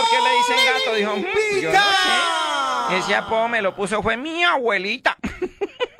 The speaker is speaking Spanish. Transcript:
por qué le dicen gato. Dijo, yo no sé. Ese apodo me lo puso fue mi abuelita.